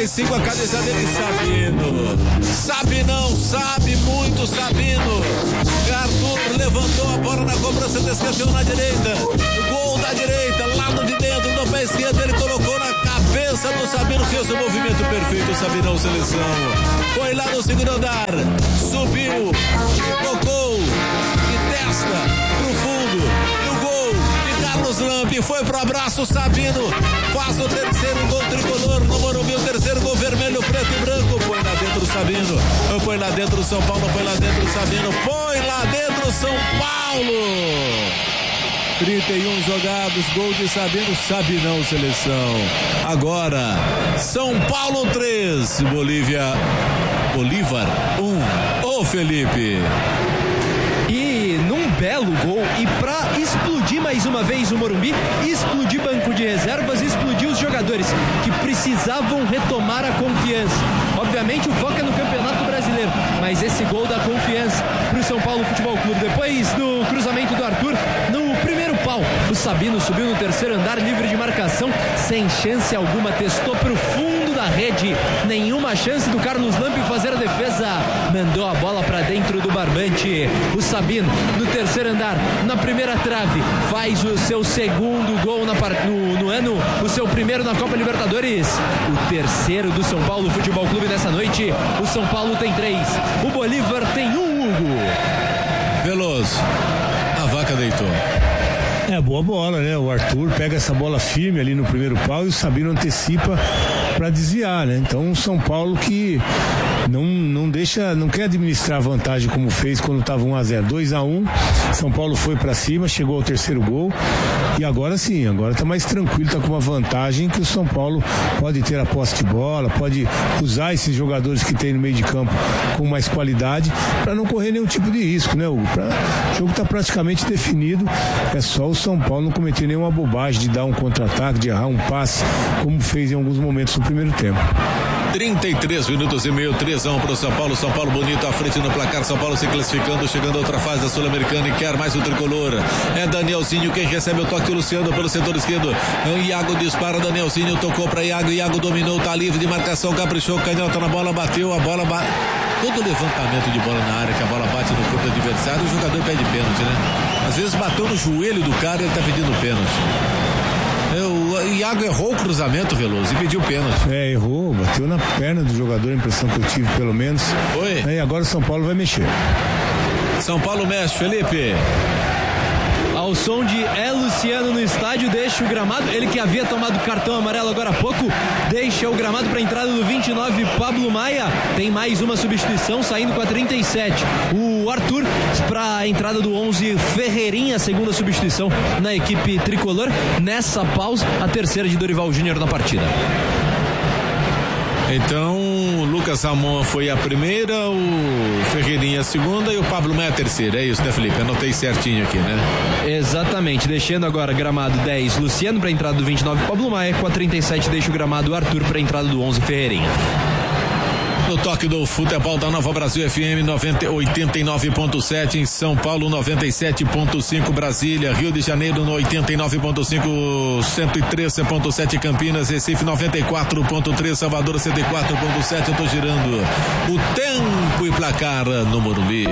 35, a camisa dele, Sabino. Sabe não, sabe muito, Sabino. Arthur levantou a bola na cobrança, desceu na direita. Gol da direita, lado de dentro, do pé esquerdo, ele colocou na cabeça do Sabino, fez o movimento perfeito, Sabinão seleção. Foi lá no segundo andar, subiu, tocou e testa pro fundo. E o gol de Carlos Lampi foi pro abraço, Sabino. Faz o terceiro gol tricolor no Morumbi, o terceiro gol vermelho, preto e branco. Põe lá dentro o Sabino, põe lá dentro o São Paulo, põe lá dentro o Sabino, põe lá dentro o São Paulo. 31 jogados, gol de Sabino, Sabinão seleção. Agora, São Paulo 3, Bolívar 1. Ô Felipe. E num belo gol, e pra explodir mais uma vez o Morumbi, explodir banco de reservas, explodir os jogadores que precisavam retomar a confiança. Obviamente o foco é no Campeonato Brasileiro, mas esse gol dá confiança pro São Paulo Futebol Clube. Depois do cruzamento do Arthur, no primeiro pau, o Sabino subiu no terceiro andar, livre de marcação, sem chance alguma, testou pro fundo da rede, nenhuma chance do Carlos Lampi fazer a defesa, mandou a bola pra dentro do barbante. O Sabino, no terceiro andar, na primeira trave, faz o seu segundo gol no ano, o seu primeiro na Copa Libertadores, o terceiro do São Paulo Futebol Clube nessa noite. O São Paulo tem 3, o Bolívar tem 1, Hugo. Veloso, a vaca deitou. É, boa bola, né? O Arthur pega essa bola firme ali no primeiro pau e o Sabino antecipa para desviar, né? Então o São Paulo que não quer administrar a vantagem como fez quando estava 1-0, 2-1, São Paulo foi para cima, chegou ao terceiro gol e agora sim, agora tá mais tranquilo, tá com uma vantagem que o São Paulo pode ter a posse de bola, pode usar esses jogadores que tem no meio de campo com mais qualidade para não correr nenhum tipo de risco, né, Hugo? O jogo tá praticamente definido, é só o São Paulo não cometer nenhuma bobagem de dar um contra-ataque, de errar um passe, como fez em alguns momentos no primeiro tempo. 33 minutos e meio, 3-1 pro São Paulo. São Paulo bonito à frente no placar. São Paulo se classificando, chegando a outra fase da Sul-Americana e quer mais o tricolor. É Danielzinho quem recebe o toque, o Luciano pelo setor esquerdo. Iago dispara, Danielzinho tocou pra Iago. Iago dominou, tá livre de marcação, caprichou, canhota na bola, bateu, a bola todo levantamento de bola na área, que a bola bate no corpo do adversário, o jogador pede pênalti, né? Às vezes bateu no joelho do cara e ele tá pedindo pênalti. O Iago errou o cruzamento, Veloso, e pediu pênalti. Errou, bateu na perna do jogador, a impressão que eu tive, pelo menos. Oi. E agora o São Paulo vai mexer. São Paulo mexe, Felipe. Ao som de Luciano no estádio, deixa o gramado, ele que havia tomado cartão amarelo agora há pouco, deixa o gramado para a entrada do 29, Pablo Maia. Tem mais uma substituição, saindo com a 37. O Arthur para a entrada do 11, Ferreirinha, segunda substituição na equipe tricolor. Nessa pausa, a terceira de Dorival Júnior na partida. Então, o Lucas Ramon foi a primeira, o Ferreirinha a segunda e o Pablo Maia a terceira. É isso, né, Felipe? Anotei certinho aqui, né? Exatamente. Deixando agora gramado 10, Luciano para a entrada do 29, Pablo Maia. Com a 37, deixa o gramado Arthur para a entrada do 11, Ferreirinha. No toque do futebol da Nova Brasil FM 89.7, em São Paulo 97.5, Brasília, Rio de Janeiro no 89.5, 113.7 Campinas, Recife 94.3, Salvador 104.7. Eu tô girando o tempo e placar no Morumbi.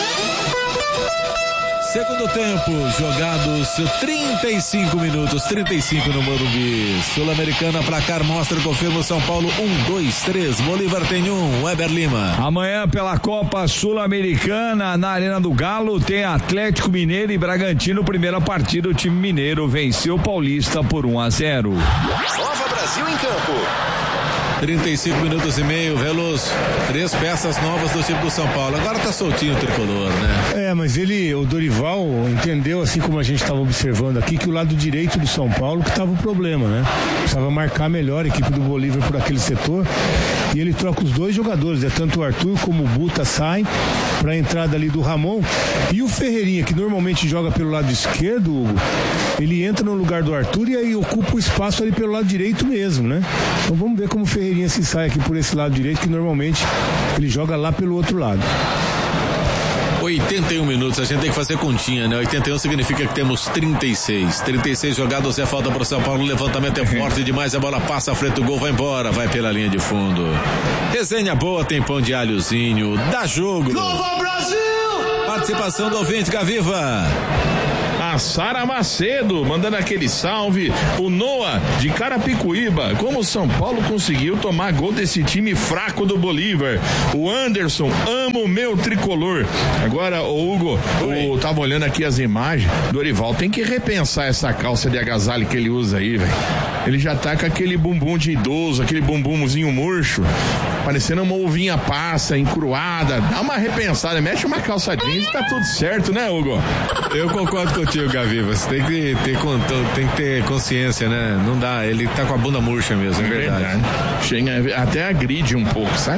Segundo tempo, jogados 35 minutos, 35 no Morumbi. Sul-Americana, placar mostra, confirma o São Paulo 1, 2, 3, Bolívar tem 1, Weber Lima. Amanhã pela Copa Sul-Americana, na Arena do Galo, tem Atlético Mineiro e Bragantino. Primeira partida, o time mineiro venceu o Paulista por 1-0. Nova Brasil em campo. 35 minutos e meio, Veloso. 3 peças novas do time do São Paulo. Agora tá soltinho o tricolor, né? Mas o Dorival entendeu, assim como a gente estava observando aqui, que o lado direito do São Paulo que estava o problema, né? Precisava marcar melhor a equipe do Bolívar por aquele setor. E ele troca os dois jogadores, tanto o Arthur como o Buta saem para a entrada ali do Ramon. E o Ferreirinha, que normalmente joga pelo lado esquerdo, Hugo, ele entra no lugar do Arthur e aí ocupa o espaço ali pelo lado direito mesmo, né? Então vamos ver como o Ferreirinha se sai aqui por esse lado direito, que normalmente ele joga lá pelo outro lado. 81 minutos, a gente tem que fazer continha, né? 81 significa que temos 36. 36 jogados, é falta pro São Paulo, o levantamento é forte demais, a bola passa à frente do gol, vai embora, vai pela linha de fundo. Resenha boa, tem pão de alhozinho, dá jogo. Nova Brasil! Participação do ouvinte, Gaviva. A Sara Macedo mandando aquele salve. O Noah de Carapicuíba. Como o São Paulo conseguiu tomar gol desse time fraco do Bolívar. O Anderson, amo meu tricolor. Agora, o Hugo, eu tava olhando aqui as imagens. Dorival tem que repensar essa calça de agasalho que ele usa aí, velho. Ele já tá com aquele bumbum de idoso, aquele bumbumzinho murcho, parecendo uma ovinha passa, encruada. Dá uma repensada, mexe uma calça jeans e tá tudo certo, né, Hugo? Eu concordo contigo, Gavi. Você tem que ter consciência, né? Não dá, ele tá com a bunda murcha mesmo, é verdade. Chega, até agride um pouco, sabe?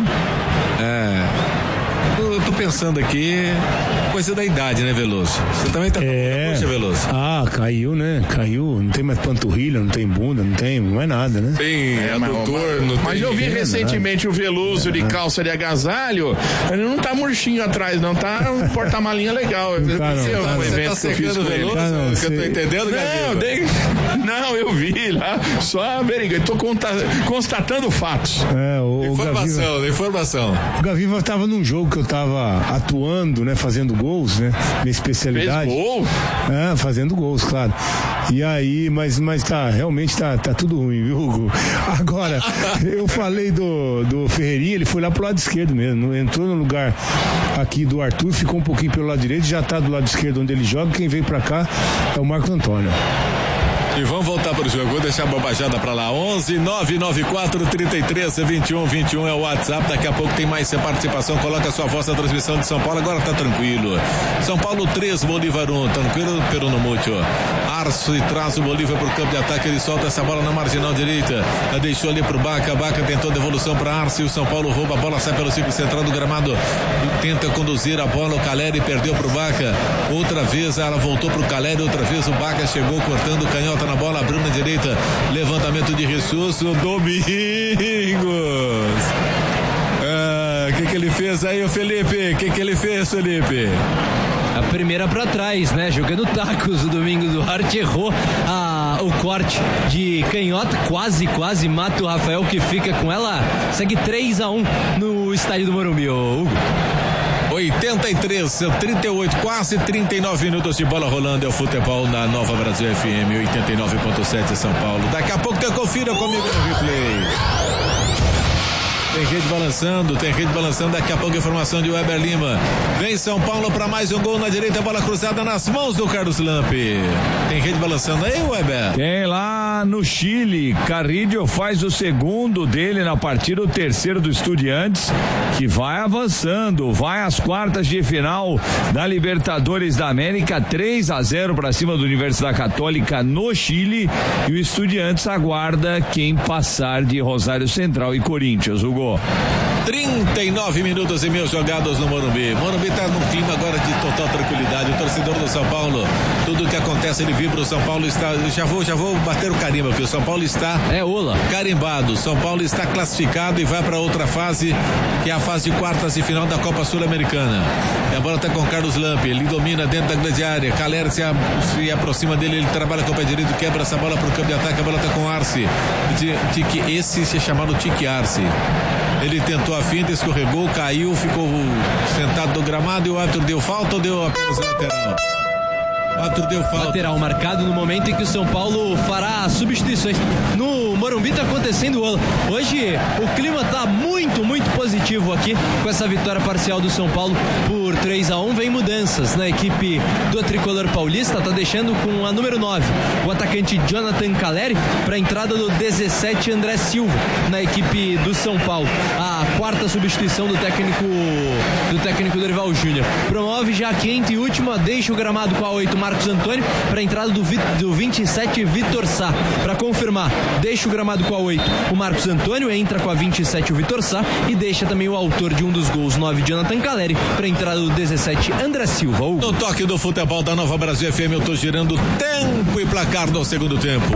Eu tô pensando aqui, coisa da idade, né, Veloso? Você também tá com a bunda murcha, Veloso? Caiu, né? Caiu, não tem mais panturrilha, não tem bunda, não é nada, né? Tem adutor, não tem. Mas eu vi recentemente o Veloso de calça de agasalho, ele não tá murchinho atrás, não, tá um porta-malinha legal. Você tá secando o Veloso? Que eu tô entendendo, Gavi? Não, eu vi lá, só averiguei, tô constatando fatos. Informação. O Gaviva tava num jogo que eu tava atuando, né, fazendo gols, né, minha especialidade. Fez gol? Fazendo gols, claro. E aí, mas realmente tá tudo ruim, viu, Hugo? Agora, eu falei do Ferreirinha, ele foi lá pro lado esquerdo mesmo, entrou no lugar aqui do Arthur, ficou um pouquinho pelo lado direito, já tá do lado esquerdo onde ele joga, quem veio pra cá é o Marco Antônio. E vamos voltar pro jogo, vou deixar a bobajada pra lá. 11-994-33-21-21 é o WhatsApp, daqui a pouco tem mais participação, coloca a sua voz na transmissão de São Paulo, agora tá tranquilo. São Paulo 3, Bolívar 1, tranquilo, pero no mucho. Arce traz o Bolívar pro campo de ataque, ele solta essa bola na marginal direita, deixou ali pro Baca tentou devolução pra Arce, o São Paulo rouba a bola, sai pelo círculo central do gramado, tenta conduzir a bola, o Caleri perdeu pro Baca, outra vez ela voltou pro Caleri, outra vez o Baca chegou cortando o canhota na bola, abriu na direita, levantamento de Ressuscito, Domingos. O que ele fez aí, o Felipe? O que ele fez, Felipe? A primeira pra trás, né? Jogando tacos, o Domingos Duarte errou o corte de canhota, quase mata o Rafael, que fica com ela, segue 3-1 no estádio do Morumbi, Hugo. 83, 38, quase 39 minutos de bola rolando, é o futebol na Nova Brasil FM 89.7 São Paulo. Daqui a pouco confira comigo no replay. Tem rede balançando, daqui a pouco informação de Weber Lima. Vem São Paulo para mais um gol na direita, bola cruzada nas mãos do Carlos Lampe. Tem rede balançando aí, Weber? Tem lá no Chile, Carrillo faz o segundo dele na partida, o terceiro do Estudiantes, que vai avançando, vai às quartas de final da Libertadores da América, 3-0 para cima do Universidade Católica no Chile, e o Estudiantes aguarda quem passar de Rosário Central e Corinthians, Hugo. 39 minutos e meio jogados no Morumbi. Morumbi tá num clima agora de total tranquilidade. O torcedor do São Paulo, tudo que acontece ele vibra. O São Paulo está, já vou bater o carimbo aqui. O São Paulo está carimbado. O São Paulo está classificado e vai para outra fase, que é a fase de quartas de final da Copa Sul-Americana. E a bola tá com o Carlos Lampe, ele domina dentro da grande área. Caleri se aproxima dele, ele trabalha com o pé direito, quebra essa bola pro campo de ataque. A bola tá com o Arce. Esse se chamado Tique Arce. Ele tentou a finta, escorregou, caiu, ficou sentado no gramado e o árbitro deu falta ou deu apenas lateral? O árbitro deu falta. Lateral marcado no momento em que o São Paulo fará substituições. No Morumbi tá acontecendo hoje, o clima tá muito positivo aqui com essa vitória parcial do São Paulo por 3-1. Vem mudanças na equipe do Tricolor Paulista, tá deixando com a número 9 o atacante Jonathan Caleri para a entrada do 17 André Silva na equipe do São Paulo. A quarta substituição do técnico Dorival Júnior. Promove já a quinta e última, deixa o gramado com a 8 Marcos Antônio para a entrada do 27 Vitor Sá. Para confirmar, deixa o gramado com a 8 o Marcos Antônio, entra com a 27 o Vitor Sá e deixa também o autor de um dos gols, 9 Jonathan Caleri, para a entrada do 17 André Silva. No toque do futebol da Nova Brasil FM, eu tô girando tempo e placar no segundo tempo.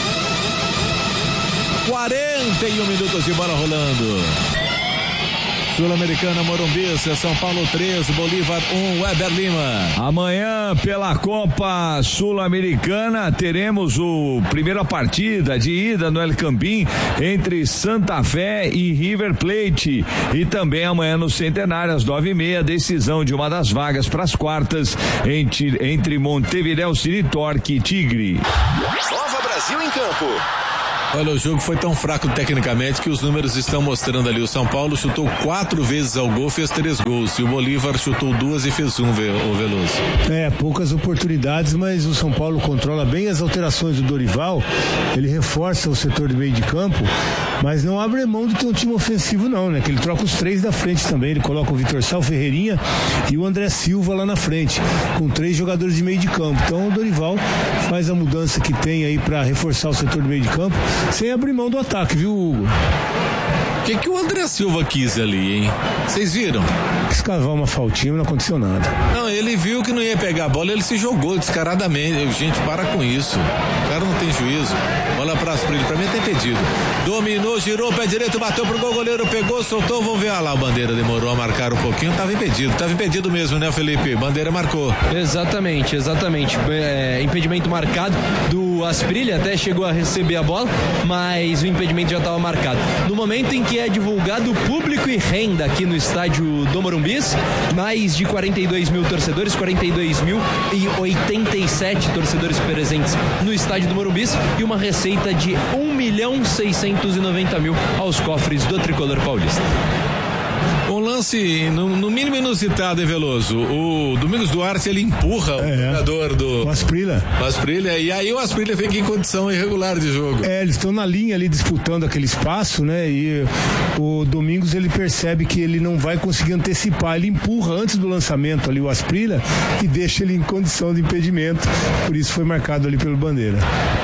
41 minutos de bola rolando. Sul-Americana, Morumbi, São Paulo 3, Bolívar 1, Weber Lima. Amanhã, pela Copa Sul-Americana, teremos a primeira partida de ida no El Campín entre Santa Fé e River Plate. E também amanhã no Centenário, às 9h30, decisão de uma das vagas para as quartas entre Montevideo City Torque e Tigre. Nova Brasil em campo. Olha, o jogo foi tão fraco tecnicamente que os números estão mostrando ali. O São Paulo chutou 4 vezes ao gol, fez 3 gols. E o Bolívar chutou 2 e fez 1, o Veloso. Poucas oportunidades, mas o São Paulo controla bem as alterações do Dorival. Ele reforça o setor de meio de campo, mas não abre mão de ter um time ofensivo não, né? Que ele troca os 3 da frente também. Ele coloca o Vitor Sá, o Ferreirinha e o André Silva lá na frente, com 3 jogadores de meio de campo. Então o Dorival faz a mudança que tem aí para reforçar o setor de meio de campo, sem abrir mão do ataque, viu, Hugo? O que o André Silva quis ali, hein? Vocês viram? Quis cavar uma faltinha, mas não aconteceu nada. Não, ele viu que não ia pegar a bola, ele se jogou descaradamente. Gente, para com isso. O cara não tem juízo. Bola pra Asprilla, pra mim tem impedido. Dominou, girou, pé direito, bateu pro gol, goleiro pegou, soltou, vamos ver lá. A Bandeira demorou a marcar um pouquinho, tava impedido mesmo, né, Felipe? Bandeira marcou. Exatamente. Impedimento marcado do Asprilla, até chegou a receber a bola, mas o impedimento já estava marcado. No momento em que é divulgado público e renda aqui no estádio do Morumbi, mais de 42 mil torcedores, 42.087 torcedores presentes no estádio do Morumbi e uma receita de 1.690.000 aos cofres do tricolor paulista. Um lance no mínimo inusitado, hein, Veloso? O Domingos Duarte, ele empurra o jogador do Asprilla, e aí o Asprilla fica em condição irregular de jogo. Eles estão na linha ali disputando aquele espaço, né? E o Domingos, ele percebe que ele não vai conseguir antecipar, ele empurra antes do lançamento ali o Asprilla e deixa ele em condição de impedimento, por isso foi marcado ali pelo Bandeira.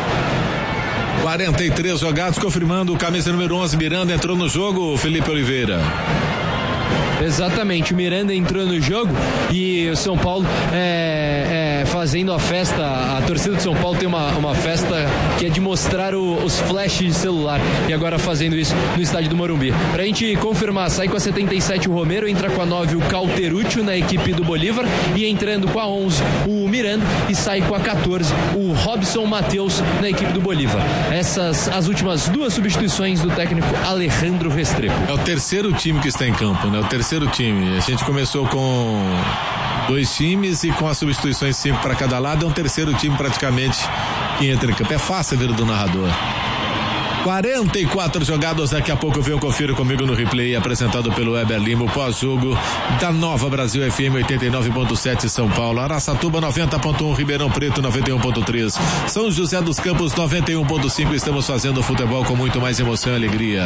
43 jogados, confirmando o camisa número 11, Miranda entrou no jogo, Felipe Oliveira. Exatamente, o Miranda entrou no jogo e o São Paulo fazendo a festa. A torcida do São Paulo tem uma festa que é de mostrar os flashes de celular, e agora fazendo isso no estádio do Morumbi. Pra gente confirmar, sai com a 77 o Romero, entra com a 9 o Cauteruccio na equipe do Bolívar, e entrando com a 11 o Miranda, e sai com a 14 o Robson Matheus na equipe do Bolívar. Essas as últimas 2 substituições do técnico Alejandro Restrepo. É o terceiro time que está em campo, né? O terceiro time. A gente começou com 2 times e com as substituições 5 para cada lado, é um terceiro time praticamente que entra em campo. É fácil a vida do narrador. 44 jogados, daqui a pouco eu confiro comigo no replay apresentado pelo Weber Lima, o pós-jogo da Nova Brasil FM 89.7 São Paulo, Araçatuba 90.1, Ribeirão Preto 91.3, São José dos Campos 91.5. Estamos fazendo futebol com muito mais emoção e alegria.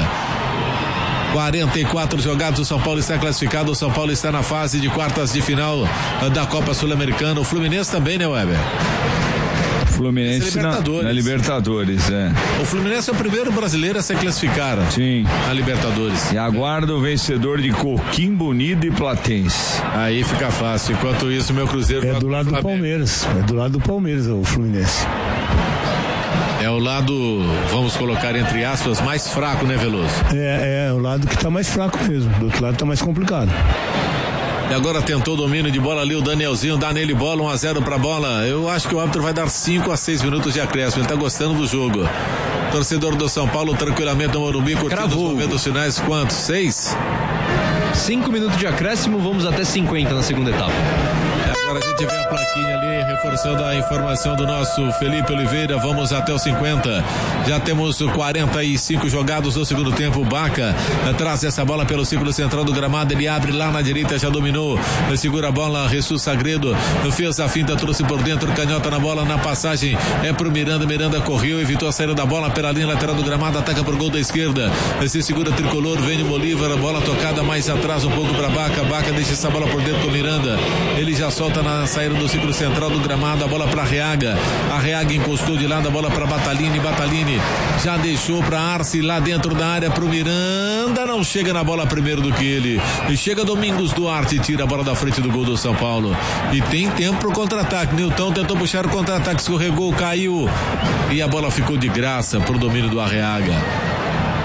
44 jogados, o São Paulo está classificado, o São Paulo está na fase de quartas de final da Copa Sul-Americana. O Fluminense também, né, Weber? Fluminense na Libertadores, O Fluminense é o primeiro brasileiro a se classificar. Sim. Na Libertadores. E aguarda o vencedor de Coquimbo Unido e Platense. Aí fica fácil. Enquanto isso, o meu Cruzeiro... É do lado do Palmeiras. É do lado do Palmeiras, o Fluminense. É o lado, vamos colocar entre aspas, mais fraco, né, Veloso? É o lado que tá mais fraco mesmo. Do outro lado tá mais complicado. E agora tentou o domínio de bola ali, o Danielzinho dá nele bola, 1-0 pra bola. Eu acho que o árbitro vai dar 5 a 6 minutos de acréscimo. Ele tá gostando do jogo. Torcedor do São Paulo, tranquilamente no Morumbi, curtindo os momentos finais. Quantos? 6? 5 minutos de acréscimo, vamos até 50 na segunda etapa. Agora a gente vê a plaquinha ali, reforçando a informação do nosso Felipe Oliveira. Vamos até os 50. Já temos 45 jogados no segundo tempo. O Baca traz essa bola pelo círculo central do gramado. Ele abre lá na direita, já dominou. Segura a bola, Jesus Sagredo. Fez a finta, trouxe por dentro. Canhota na bola, na passagem. É pro Miranda. Miranda correu, evitou a saída da bola pela linha lateral do gramado. Ataca pro gol da esquerda. Se segura Tricolor, vem o Bolívar. A bola tocada mais atrás um pouco pra Baca. Baca deixa essa bola por dentro com o Miranda. Ele já solta na saída do círculo central do gramado, a bola para Arreaga. Arreaga encostou de lado, a bola para Batalini. Batalini já deixou para Arce lá dentro da área pro Miranda. Não chega na bola primeiro do que ele. E chega Domingos Duarte, tira a bola da frente do gol do São Paulo. E tem tempo pro contra-ataque. Nilton tentou puxar o contra-ataque, escorregou, caiu. E a bola ficou de graça pro domínio do Arreaga.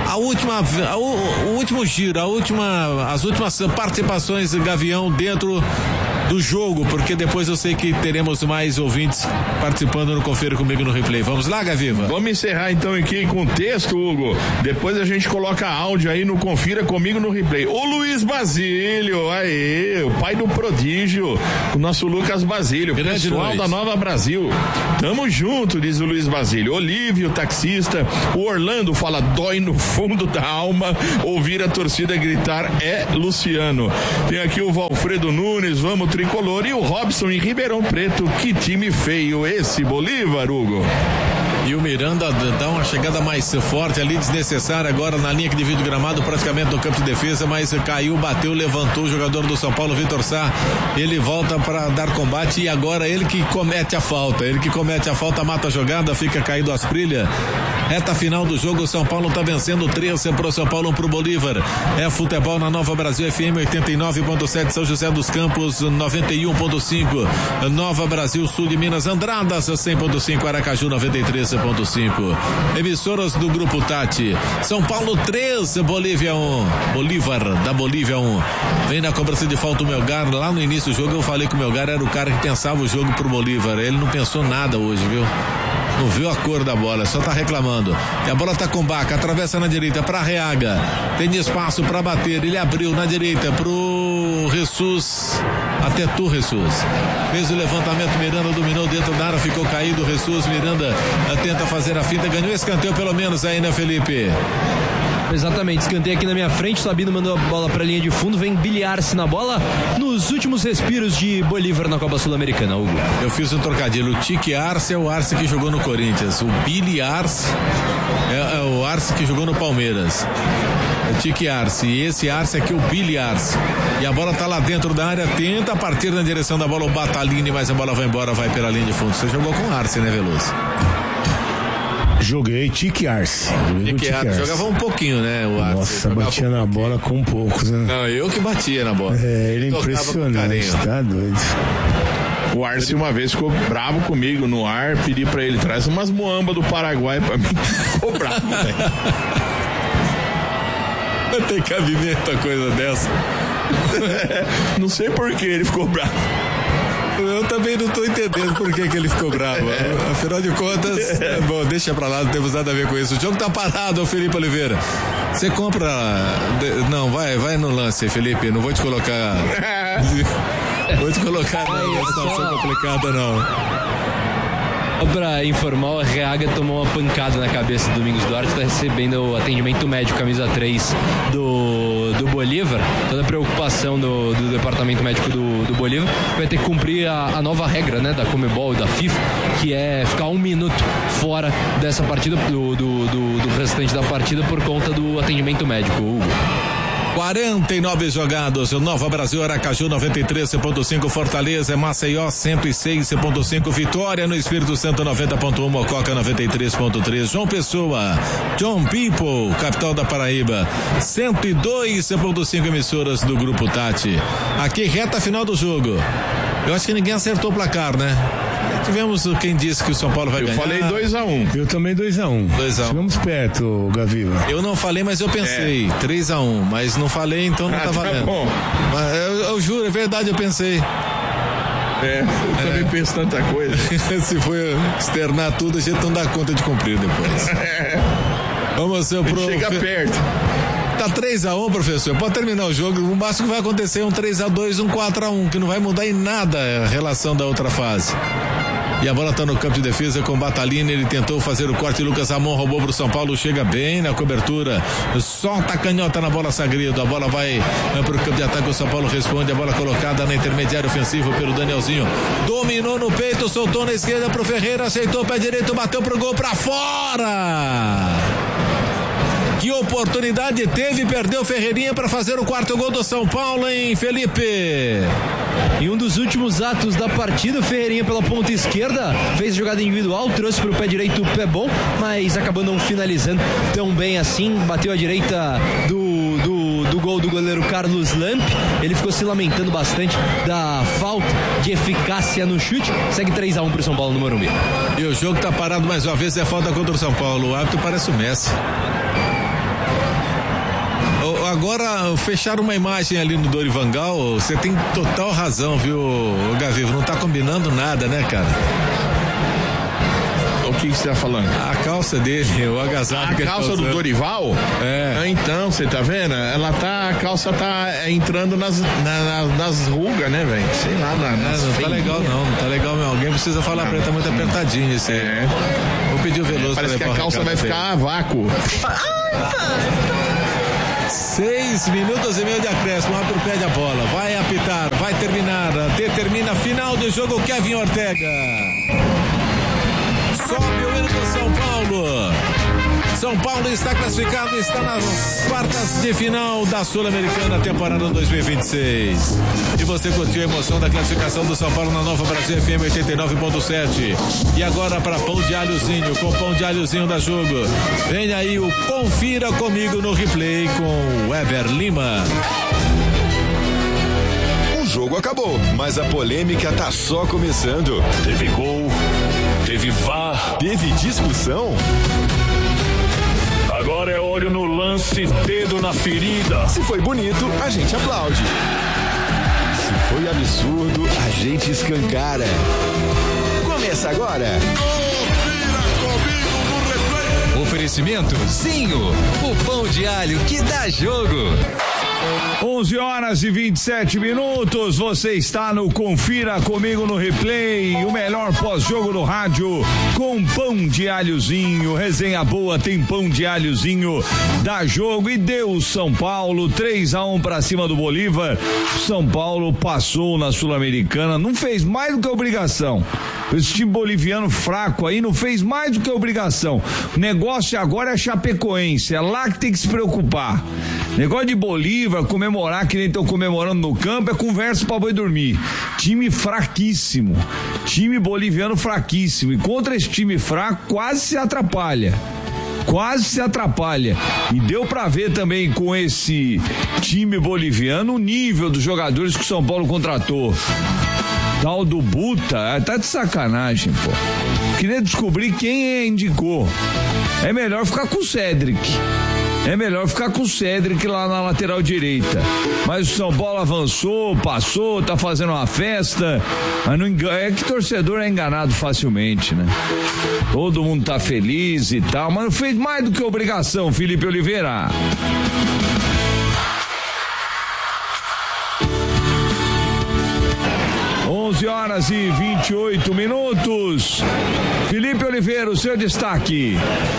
o último giro, as últimas participações do Gavião dentro do jogo, porque depois eu sei que teremos mais ouvintes participando no Confira Comigo no Replay. Vamos lá, Gaviva? Vamos encerrar então aqui com o texto, Hugo. Depois a gente coloca áudio aí no Confira Comigo no Replay. O Luiz Basílio, aí, o pai do prodígio, o nosso Lucas Basílio, grande pessoal noite. Da Nova Brasil. Tamo junto, diz o Luiz Basílio. Olívio, taxista. O Orlando fala, dói no fundo da alma ouvir a torcida gritar, é Luciano. Tem aqui o Valfredo Nunes, vamos tricolor, e o Robson em Ribeirão Preto. Que time feio esse Bolívar, Hugo. E o Miranda dá uma chegada mais forte ali, desnecessária agora na linha que divide o gramado, praticamente no campo de defesa, mas caiu, bateu, levantou o jogador do São Paulo, Vitor Sá. Ele volta para dar combate e agora ele que comete a falta. Mata a jogada, fica caído Asprilha. Reta final do jogo, o São Paulo tá vencendo 3 pro São Paulo, 1 pro Bolívar. É futebol na Nova Brasil FM 89.7, São José dos Campos 91.5, Nova Brasil, Sul de Minas, Andradas 100.5, Aracaju 93.5. Emissoras do Grupo Tati. São Paulo 3, Bolívia 1. Bolívar da Bolívia 1. Vem na cobrança de falta o Melgar. Lá no início do jogo eu falei que o Melgar era o cara que pensava o jogo pro Bolívar. Ele não pensou nada hoje, viu? Não viu a cor da bola, só tá reclamando. E a bola tá com Baca, atravessa na direita pra Reaga. Tem espaço pra bater. Ele abriu na direita pro Jesus. Até tu, Jesus. Fez o levantamento, Miranda dominou dentro da área, ficou caído. Jesus, Miranda tenta fazer a finta, ganhou escanteio pelo menos aí, né, Felipe? Exatamente, escanteio aqui na minha frente, Sabino mandou a bola pra linha de fundo, vem Billy Arce na bola, nos últimos respiros de Bolívar na Copa Sul-Americana, Hugo. Eu fiz um trocadilho, o Tique Arce é o Arce que jogou no Corinthians, o Billy Arce é o Arce que jogou no Palmeiras. O Tique Arce, e esse Arce aqui é o Billy Arce. E a bola tá lá dentro da área, tenta partir na direção da bola o Batalini, mas a bola vai embora, vai pela linha de fundo. Você jogou com Arce, né, Veloso? Joguei Tique Arce. Jogava um pouquinho, né, o Arce. Nossa, batia na bola com poucos, né? Não, eu que batia na bola. É, ele é impressionante, tá doido. O Arce uma vez ficou bravo comigo no ar, pedi pra ele, traz umas moamba do Paraguai pra mim. Ficou bravo, velho. Não tem cabimento a coisa dessa. Não sei por que ele ficou bravo. Eu também não tô entendendo por que ele ficou bravo. Afinal de contas, bom, deixa pra lá, não temos nada a ver com isso. O jogo tá parado, Felipe Oliveira. Você compra. Não, vai no lance, Felipe. Não vou te colocar. Vou te colocar numa situação complicada, não. Só pra informar, o Reaga tomou uma pancada na cabeça do Domingos Duarte, tá recebendo o atendimento médico, camisa 3 do Bolívar. Toda a preocupação do departamento médico do Bolívar vai ter que cumprir a nova regra, né, da Conmebol e da FIFA, que é ficar 1 minuto fora dessa partida, do restante da partida, por conta do atendimento médico, Hugo. 49 jogados, Nova Brasil, Aracaju 93.5, Fortaleza, Maceió 106.5, Vitória no Espírito Santo 90.1, Mococa 93.3, João Pessoa, John People, capital da Paraíba, 102.5 emissoras do Grupo Tati. Aqui reta final do jogo. Eu acho que ninguém acertou o placar, né? Tivemos quem disse que o São Paulo vai ganhar. Eu falei 2-1. Eu também 2-1. 2-1. Chegamos perto, Gaviva. Eu não falei, mas eu pensei. 3-1, mas não falei, então não tá valendo. Bom. Mas eu juro, é verdade, eu pensei. Eu também penso tanta coisa. Se for externar tudo, a gente não dá conta de cumprir depois. Vamos, seu prof. Chega perto. Tá 3-1, professor. Pode terminar o jogo. O máximo que vai acontecer é um 3-2, um 4-1, que não vai mudar em nada a relação da outra fase. E a bola tá no campo de defesa com o Batalini, ele tentou fazer o corte, Lucas Ramon roubou pro São Paulo, chega bem na cobertura, solta a canhota na bola, Sagredo, a bola vai pro campo de ataque, o São Paulo responde, a bola colocada na intermediária ofensiva pelo Danielzinho, dominou no peito, soltou na esquerda pro Ferreira, aceitou o pé direito, bateu pro gol pra fora. Que oportunidade teve, perdeu Ferreirinha para fazer o 4º gol do São Paulo, hein, Felipe? Em um dos últimos atos da partida, o Ferreirinha pela ponta esquerda fez jogada individual, trouxe para o pé direito o pé bom, mas acabou não finalizando tão bem assim, bateu à direita do gol do goleiro Carlos Lamp. Ele ficou se lamentando bastante da falta de eficácia no chute. Segue 3-1 pro São Paulo no Morumbi. E o jogo tá parado mais uma vez, é falta contra o São Paulo. O árbitro parece o Messi. agora fecharam uma imagem ali no Dorivangal, você tem total razão, viu, Gavivo? Não tá combinando nada, né, cara? O que você tá falando? A calça dele, o agasalho. A calça do Dorival? É. Então, você tá vendo? A calça tá entrando nas rugas, né, velho? Sei lá, não tá legal não tá legal mesmo. Alguém precisa falar pra ele, tá muito apertadinho esse aí. Vou pedir o Veloso. Parece que a calça vai ficar a vácuo. 6 minutos e meio de acréscimo, abre o pé da bola, vai apitar, vai terminar, determina final do jogo Kevin Ortega. Sobe o hino do São Paulo. São Paulo está classificado, está nas quartas de final da Sul-Americana temporada 2026. E você curtiu a emoção da classificação do São Paulo na Nova Brasil FM 89.7. E agora para Pão de Alhozinho, com Pão de Alhozinho da Jogo. Vem aí o Confira Comigo no Replay com o Weber Lima. O jogo acabou, mas a polêmica tá só começando. Teve gol, teve VAR, teve discussão. Agora é olho no lance, dedo na ferida. Se foi bonito, a gente aplaude. Se foi absurdo, a gente escancara. Começa agora. Oferecimento Zinho, o pão de alho que dá jogo. 11h27, você está no Confira Comigo no Replay, o melhor pós-jogo do rádio, com Pão de Alhozinho, resenha boa, tem Pão de Alhozinho, dá jogo e deu São Paulo, 3-1 pra cima do Bolívar. São Paulo passou na Sul-Americana, não fez mais do que obrigação. Esse time boliviano fraco aí não fez mais do que obrigação. O negócio agora é Chapecoense, é lá que tem que se preocupar. Negócio de Bolívar, comemorar que nem estão comemorando no campo, é conversa pra boi dormir. Time fraquíssimo, time boliviano fraquíssimo, e contra esse time fraco quase se atrapalha. E deu pra ver também com esse time boliviano o nível dos jogadores que o São Paulo contratou. Tal do Buta, tá de sacanagem, pô. Queria descobrir quem indicou. É melhor ficar com o Cedric. Lá na lateral direita. Mas o São Paulo avançou, passou, tá fazendo uma festa. Mas não é que torcedor é enganado facilmente, né? Todo mundo tá feliz e tal, mas não fez mais do que obrigação, Felipe Oliveira. Horas e 28 minutos. Felipe Oliveira, o seu destaque.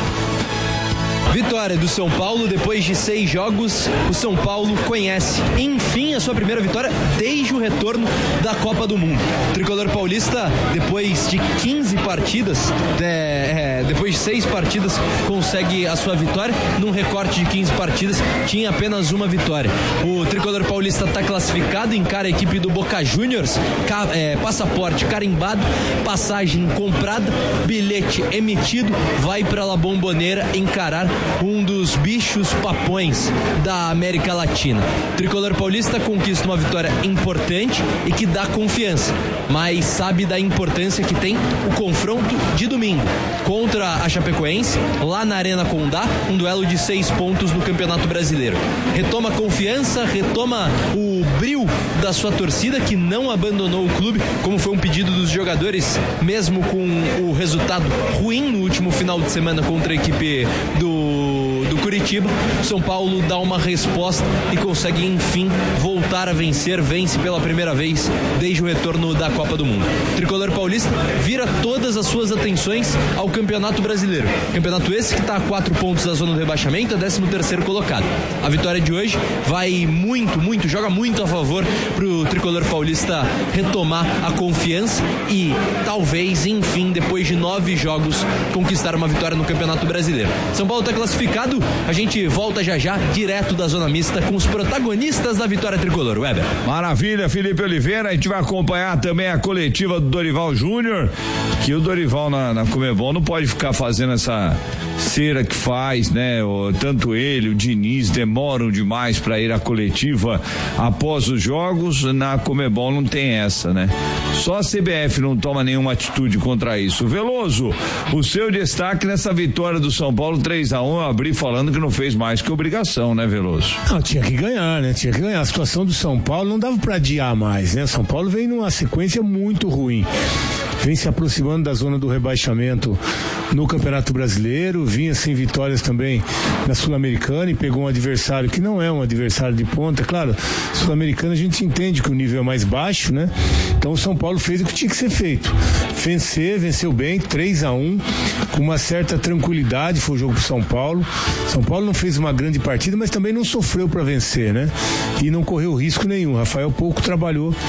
Vitória do São Paulo, depois de 6 jogos, o São Paulo conhece, enfim, a sua primeira vitória desde o retorno da Copa do Mundo. O tricolor paulista, depois de 15 partidas, depois de 6 partidas, consegue a sua vitória. Num recorte de 15 partidas, tinha apenas uma vitória. O tricolor paulista está classificado, encara a equipe do Boca Juniors, passaporte carimbado, passagem comprada, bilhete emitido, vai para La Bombonera encarar um dos bichos papões da América Latina. O tricolor paulista conquista uma vitória importante e que dá confiança, mas sabe da importância que tem o confronto de domingo contra a Chapecoense, lá na Arena Condá, um duelo de 6 pontos no Campeonato Brasileiro. Retoma a confiança, retoma o brio da sua torcida, que não abandonou o clube, como foi um pedido dos jogadores, mesmo com o resultado ruim no último final de semana contra a equipe do Curitiba. São Paulo dá uma resposta e consegue enfim voltar a vencer, vence pela primeira vez desde o retorno da Copa do Mundo. O tricolor paulista vira todas as suas atenções ao Campeonato Brasileiro. Campeonato esse que está a 4 pontos da zona do rebaixamento, é 13º colocado. A vitória de hoje vai joga muito a favor pro tricolor paulista retomar a confiança e talvez, enfim, depois de 9 jogos, conquistar uma vitória no Campeonato Brasileiro. São Paulo está classificado, a gente volta já direto da zona mista com os protagonistas da vitória tricolor. Weber. Maravilha, Felipe Oliveira. A gente vai acompanhar também a coletiva do Dorival Júnior, que o Dorival na Conmebol não pode ficar fazendo essa cera que faz, né? Tanto ele, o Diniz demoram demais para ir à coletiva após os jogos. Na Conmebol não tem essa, né? Só a CBF não toma nenhuma atitude contra isso. Veloso, o seu destaque nessa vitória do São Paulo 3-1, eu abri falando achando que não fez mais que obrigação, né, Veloso? Não, tinha que ganhar, né? Tinha que ganhar. A situação do São Paulo não dava para adiar mais, né? São Paulo vem numa sequência muito ruim. Vem se aproximando da zona do rebaixamento no Campeonato Brasileiro, vinha sem vitórias também na Sul-Americana e pegou um adversário que não é um adversário de ponta. Claro, Sul-Americana a gente entende que o nível é mais baixo, né? Então o São Paulo fez o que tinha que ser feito. Venceu bem, 3-1, com uma certa tranquilidade, foi o jogo pro São Paulo. São Paulo não fez uma grande partida, mas também não sofreu para vencer, né? E não correu risco nenhum. Rafael pouco trabalhou